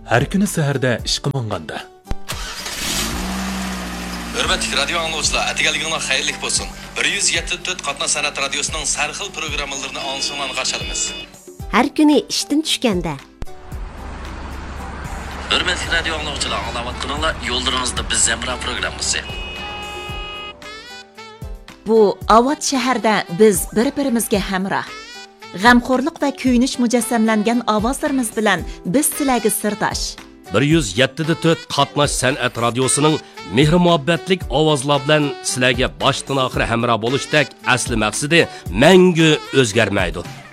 Her kuni saharda ishqa manganda. Hürmetli radyo anlayıcılar, atigaliginglar xayrli bo'lsin. 174 Qatna san'at radiosining sarxil programmalarini ansondan qarşılaymiz. Her kuni ishdan tushganda. Hürmetli radyo anlayıcılar, anlavatqanlar yo'llaringizda biz Zemra programmasi. Bu Avat shahrida biz bir-birimizga hamroh. G'amxo'rlik va kuyinish mujassamlangan ovozlarimiz bilan biz sizlarga sirdosh. 174 Qatnash san'at radiosining mehr-muhabbatlik ovozlar bilan sizlarga boshdan oxir hamroh bo'lishdek asli maqsadi mangu o'zgarmaydi.